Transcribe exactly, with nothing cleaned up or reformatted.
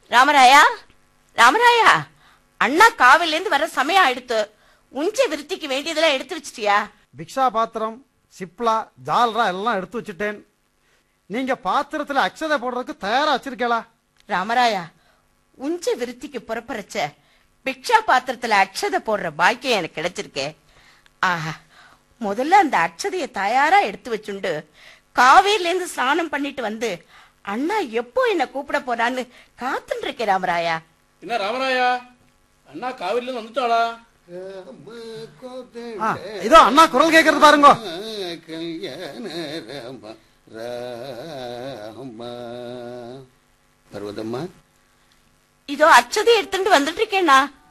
ராமராயா, ராமராயா, அண்ணா காவில இருந்து வர சமயம் ஆயிடுத்து. உஞ்ச விருத்திக்கு வேண்டியதெல்லாம் எடுத்து வச்சிட்டியா? பிக்ஷா பாத்திரம், சிப்லா, ஜால்ரா எல்லாம் எடுத்து வச்சுட்டேன். நீங்க பாத்திரத்துல அக்ஷதை போடுறதுக்கு தயாரா வச்சிருக்கீங்களா? ராமராயா, உஞ்ச விருத்திக்கு புறப்பறச்ச பிக்ஷா பாத்திரத்துல அக்ஷதை போடுற பாக்கியம் எனக்கு கிடைச்சிருக்கே. ஆஹா, முதல்ல அந்த அக்ஷதைய தயாரா எடுத்து வச்சுண்டு காவேரில இருந்து ஸ்நானம் பண்ணிட்டு வந்து அண்ணா எப்போ என்ன கூப்பிட போறான்னு காத்துட்டு இருக்கேன். ராமராயா, என்ன ராமராயா, அண்ணா காவிரில இருந்து வந்துட்டாளா? இதோ அண்ணா குரல் கேட்கறது பாருங்க. பர்வதம்மா, இதோ அக்ஷதை எடுத்துட்டு வந்துட்டு இருக்கேன்னா.